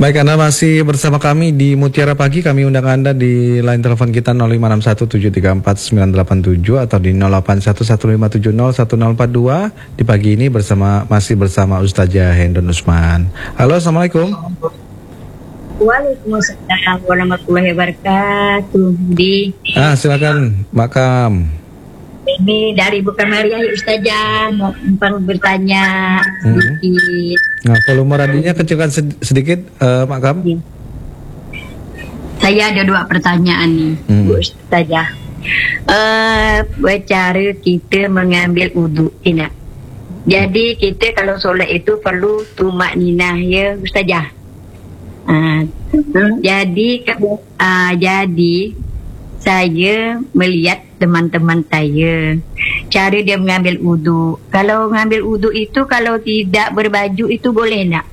Baik, Anda masih bersama kami di Mutiara Pagi. Kami undang Anda di line telepon kita 0561734987 atau di 0811570142 di pagi ini masih bersama Ustazah Hendon Usman. Halo, Assalamualaikum. Waalaikumsalam warahmatullahi wabarakatuh. Silakan, Makam. Ini dari Bukan Maria, Ustazah, mau bertanya sedikit. Nah, volume radionya kecilkan sedikit, Makam. Saya ada 2 pertanyaan nih, Bu Ustazah. Cara kita mengambil wudhu, ini. Jadi kita kalau solat itu perlu tumak ninah, ya Ustazah. Jadi saya melihat teman-teman saya cara dia mengambil wudhu. Kalau mengambil wudhu itu kalau tidak berbaju itu boleh tak?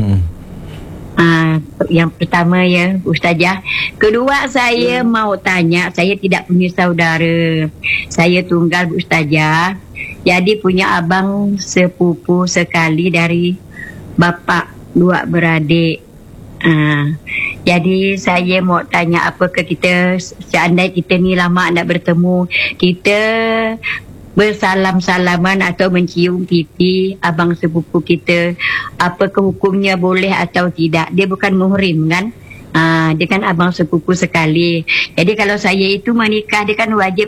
Yang pertama ya Ustazah. Kedua saya mau tanya, saya tidak punya saudara, saya tunggal Bu Ustazah. Jadi punya abang sepupu sekali dari bapak 2 beradik. Jadi saya mau tanya, apakah kita seandainya kita ni lama nak bertemu, kita bersalam-salaman atau mencium pipi abang sepupu kita, apakah hukumnya boleh atau tidak? Dia bukan muhrim kan? Dia kan abang sepupu sekali. Jadi kalau saya itu menikah, dia kan wajib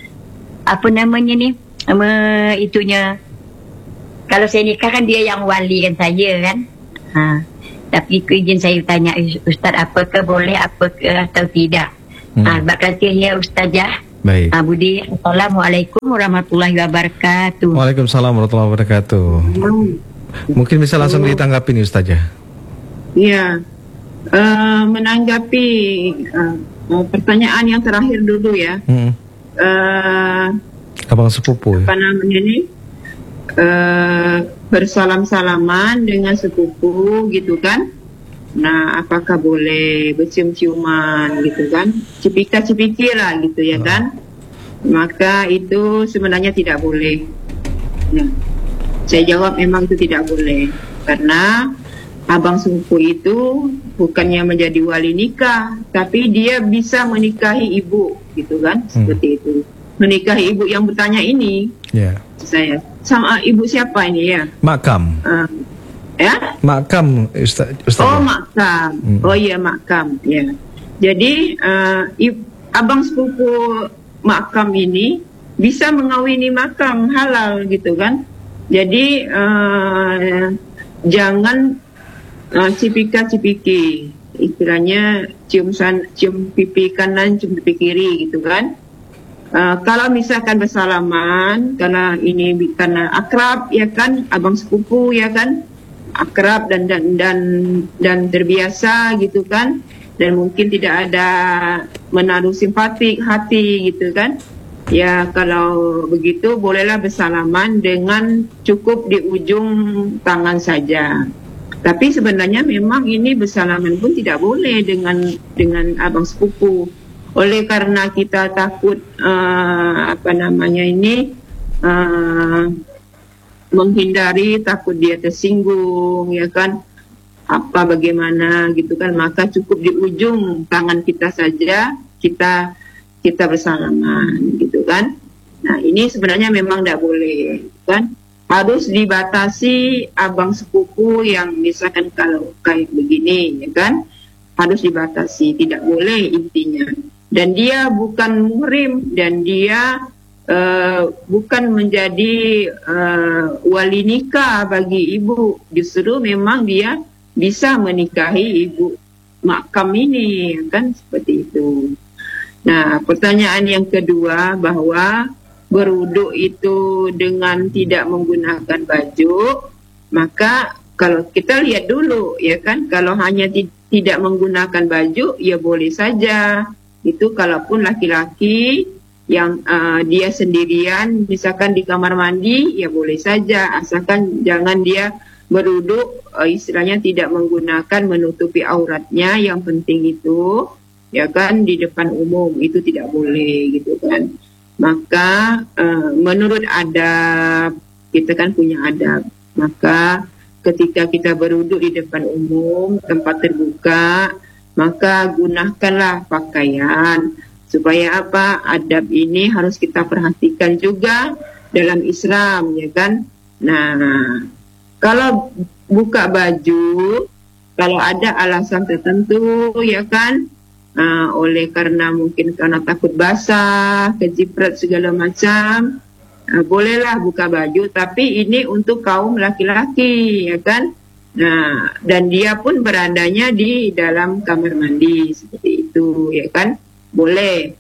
kalau saya nikah kan dia yang wali kan saya kan. Tapi izin saya tanya Ustaz, apakah boleh apakah atau tidak? Terima kasih ya Ustazah. Baik. Budi, Assalamualaikum warahmatullahi wabarakatuh. Waalaikumsalam warahmatullahi wabarakatuh. Mungkin bisa langsung ditanggapi nih Ustazah. Iya, menanggapi pertanyaan yang terakhir dulu ya. Abang sepupu. Apa namanya ini? Bersalam-salaman dengan sepupu gitu kan. Nah, apakah boleh bercium-ciuman gitu kan, cipika-cipiki lah gitu ya kan. Maka itu sebenarnya tidak boleh ya. Saya jawab memang itu tidak boleh, karena abang sepupu itu bukannya menjadi wali nikah, tapi dia bisa menikahi ibu gitu kan. Seperti itu, menikahi ibu yang bertanya ini. Saya sama ibu siapa ini ya? Makam. Ya? Makam Ustaz. Oh, Makam. Oh iya, Makam ya. Jadi abang sepupu Makam ini bisa mengawini Makam halal gitu kan. Jadi jangan cipika-cipiki, istilahnya cium pipi kanan, cium pipi kiri gitu kan. Kalau misalkan bersalaman, karena akrab ya kan, abang sepupu ya kan, akrab dan terbiasa gitu kan, dan mungkin tidak ada menaruh simpatik hati gitu kan. Ya kalau begitu bolehlah bersalaman dengan cukup di ujung tangan saja. Tapi sebenarnya memang ini bersalaman pun tidak boleh dengan abang sepupu. Oleh karena kita takut menghindari, takut dia tersinggung ya kan, bagaimana gitu kan, maka cukup di ujung tangan kita saja kita bersalaman gitu kan. Nah, ini sebenarnya memang tidak boleh kan, harus dibatasi abang sepupu yang misalkan kalau kayak begini ya kan, harus dibatasi, tidak boleh intinya. Dan dia bukan muhrim, dan dia bukan menjadi wali nikah bagi ibu. Justru memang dia bisa menikahi ibu Makam ini kan, seperti itu. Nah, pertanyaan yang kedua, bahwa berwudu itu dengan tidak menggunakan baju, maka kalau kita lihat dulu ya kan, kalau hanya tidak menggunakan baju ya boleh saja. Itu kalaupun laki-laki yang dia sendirian misalkan di kamar mandi ya boleh saja, asalkan jangan dia berwudu istilahnya tidak menggunakan menutupi auratnya, yang penting itu ya kan di depan umum itu tidak boleh gitu kan. Maka menurut adab, kita kan punya adab, maka ketika kita berwuduk di depan umum, tempat terbuka, maka gunakanlah pakaian. Supaya apa? Adab ini harus kita perhatikan juga dalam Islam, ya kan? Nah, kalau buka baju, kalau ada alasan tertentu, ya kan? Oleh karena mungkin karena takut basah, kejiprat segala macam, bolehlah buka baju, tapi ini untuk kaum laki-laki, ya kan? Nah, dan dia pun beradanya di dalam kamar mandi seperti itu, ya kan? Boleh.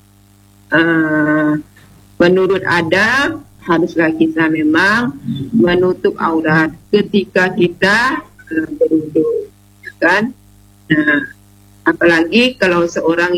Menurut adab, haruslah kita memang menutup aurat ketika kita berwudhu, ya kan? Nah, apalagi kalau seorang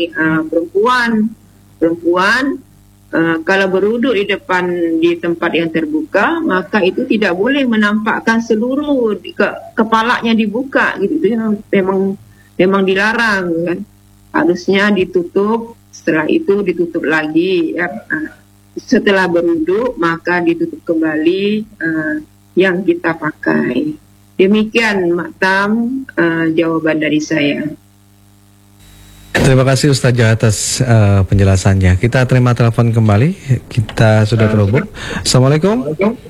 perempuan kalau berwudhu di tempat yang terbuka, maka itu tidak boleh menampakkan seluruh kepalanya dibuka gitu. Itu memang dilarang, kan? Harusnya ditutup, setelah itu ditutup lagi, ya. Setelah berwudhu maka ditutup kembali yang kita pakai. Demikian Mak Tam, jawaban dari saya. Terima kasih Ustazah atas penjelasannya. Kita terima telepon kembali. Kita sudah terhubung. Assalamualaikum.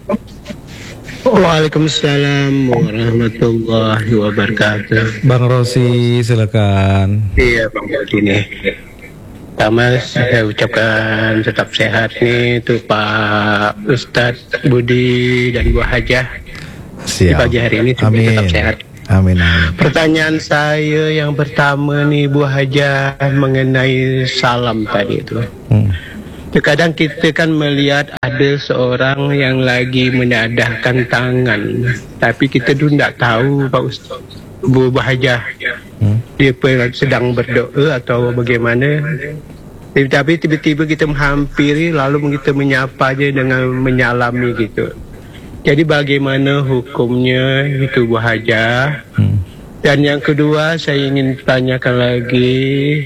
Waalaikumsalam warahmatullahi wabarakatuh. Bang Rosi, silakan. Iya Bang Budi. Pertama saya ucapkan tetap sehat nih untuk Pak Ustadz Budi dan Bu Hajah. Di pagi hari ini juga tetap sehat. Amin, amin. Pertanyaan saya yang pertama nih Bu Hajah mengenai salam tadi itu. Terkadang kita kan melihat ada seorang yang lagi menadahkan tangan, tapi kita tuh tidak tahu Pak Ustaz, Bu Hajah, dia sedang berdoa atau bagaimana. Tapi tiba-tiba kita menghampiri lalu kita menyapa aja dengan menyalami gitu. Jadi bagaimana hukumnya itu Bu Hajah? Dan yang kedua saya ingin tanyakan lagi,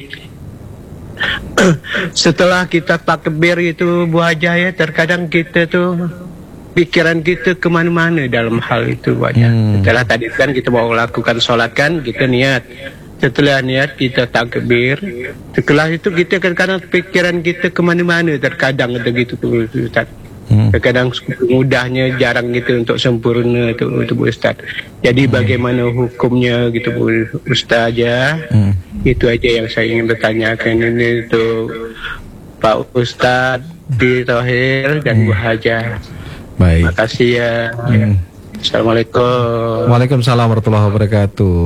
setelah kita takbir itu Bu Hajah ya, terkadang kita tuh pikiran kita kemana-mana dalam hal itu Bu Hajah. Setelah tadi kan kita mau lakukan sholat kan, kita niat. Setelah niat kita takbir, setelah itu kita kadang-kadang pikiran kita kemana-mana, terkadang gitu tuh Ustaz. Terkadang mudahnya jarang gitu untuk sempurna itu Bu Ustaz. Jadi bagaimana hukumnya gitu Bu Ustazah? Itu aja yang saya ingin bertanyakan ini untuk Pak Ustaz Di Thohir dan Bu Hajah. Baik. Terima kasih ya. Assalamualaikum. Waalaikumsalam warahmatullahi wabarakatuh.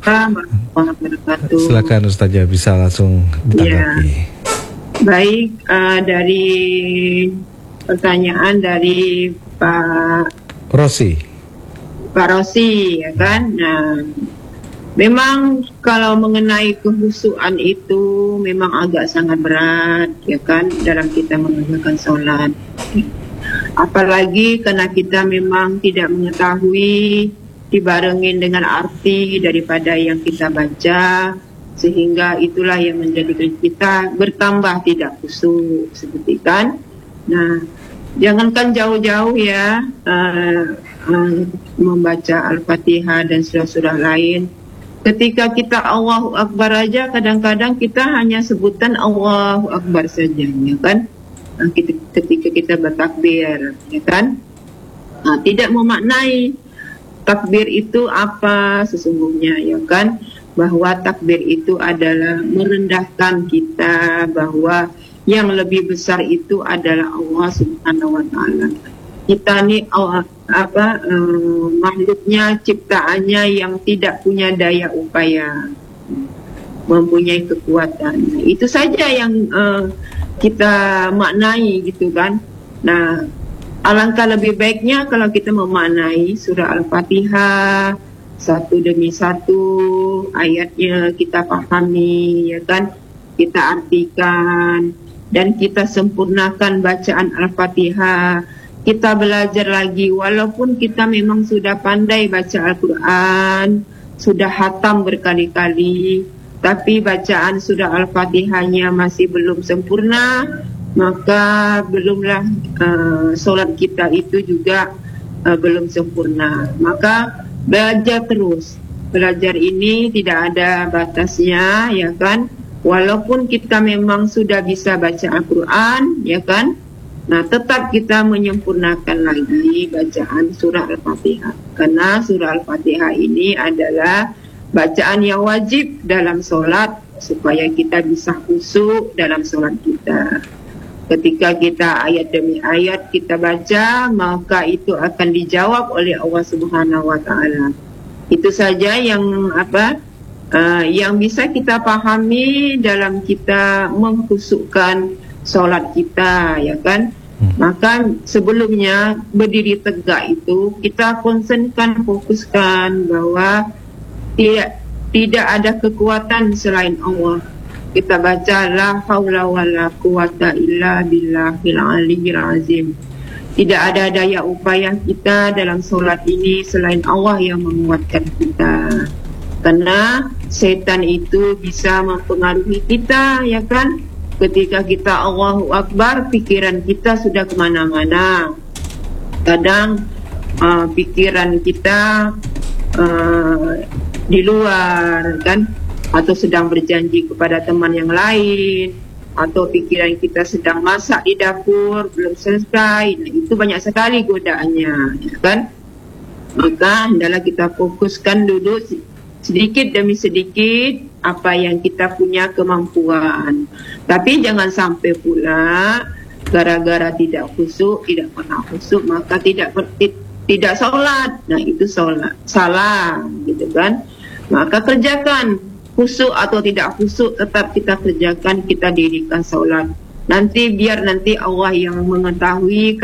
Silakan Ustazah, bisa langsung ditanggapi. Ya. Baik, dari pertanyaan dari Pak Rosi, ya kan? Nah, memang kalau mengenai kehusuan itu memang agak sangat berat, ya kan, dalam kita mengerjakan sholat. Apalagi karena kita memang tidak mengetahui dibarengin dengan arti daripada yang kita baca, sehingga itulah yang menjadikan kita bertambah tidak khusyuk, seperti kan. Nah, jangankan jauh-jauh ya membaca Al-Fatihah dan surah-surah lain. Ketika kita Allahu Akbar aja, kadang-kadang kita hanya sebutan Allahu Akbar saja, ya kan? Nah, ketika kita bertakbir, ya kan? Nah, tidak memaknai takbir itu apa sesungguhnya, ya kan? Bahwa takbir itu adalah merendahkan kita, bahwa yang lebih besar itu adalah Allah Subhanahu wa Ta'ala. Kita ni makhluknya, ciptaannya yang tidak punya daya upaya, mempunyai kekuatan. Nah, itu saja yang kita maknai gitu kan. Nah, alangkah lebih baiknya kalau kita memaknai surah Al-Fatihah satu demi satu, ayatnya kita pahami, ya kan, kita artikan, dan kita sempurnakan bacaan Al-Fatihah. Kita belajar lagi, walaupun kita memang sudah pandai baca Al-Quran, sudah hatam berkali-kali, tapi bacaan surah Al-Fatihahnya masih belum sempurna, maka belumlah solat kita itu juga belum sempurna. Maka belajar terus. Belajar ini tidak ada batasnya, ya kan? Walaupun kita memang sudah bisa baca Al-Quran, ya kan? Nah, tetap kita menyempurnakan lagi bacaan surah Al-Fatihah. Karena surah Al-Fatihah ini adalah bacaan yang wajib dalam solat supaya kita bisa khusyuk dalam solat kita. Ketika kita ayat demi ayat kita baca, maka itu akan dijawab oleh Allah Subhanahu wa taala. Itu saja yang yang bisa kita pahami dalam kita mengkhusukkan solat kita, ya kan? Maka sebelumnya berdiri tegak itu kita konsenkan, fokuskan bahwa tidak ada kekuatan selain Allah. Kita baca la haula wala quwata illa billahil aliyyil azim. Tidak ada daya upaya kita dalam solat ini selain Allah yang menguatkan kita. Karena setan itu bisa mempengaruhi kita, ya kan? Ketika kita Allahu Akbar, pikiran kita sudah kemana-mana. Kadang pikiran kita di luar, kan? Atau sedang berjanji kepada teman yang lain, atau pikiran kita sedang masak di dapur belum selesai. Nah, itu banyak sekali godaannya, ya kan? Maka hendaklah kita fokuskan dulu sedikit demi sedikit apa yang kita punya kemampuan. Tapi jangan sampai pula gara-gara tidak khusyuk, tidak pernah khusyuk, maka tidak sholat. Nah, itu sholat salah, gitu kan? Maka kerjakan. Khusyuk atau tidak khusyuk tetap kita kerjakan, kita dirikan sholat. Nanti biar nanti Allah yang mengetahui